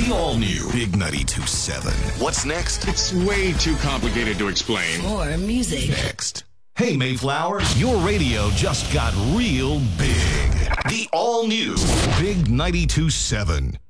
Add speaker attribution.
Speaker 1: The all-new Big 92.7. What's next?
Speaker 2: It's way too complicated to explain.
Speaker 3: More music.
Speaker 1: Next. Hey, Mayflower, your radio just got real big. The all-new Big 92.7.